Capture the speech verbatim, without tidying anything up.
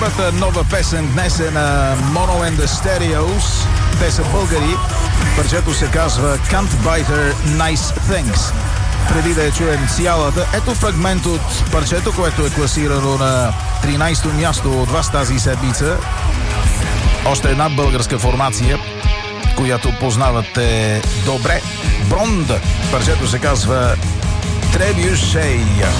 Първата нова песен днес е на Mono and the Stereos. Те са българи. Парчето се казва Can't Buy Her Nice Things. Преди да я чуем цялата, ето фрагмент от парчето, което е класирано на тринайсето място от вас тази седмица. Още една българска формация, която познавате добре. Бронд. Парчето се казва Trebuchet.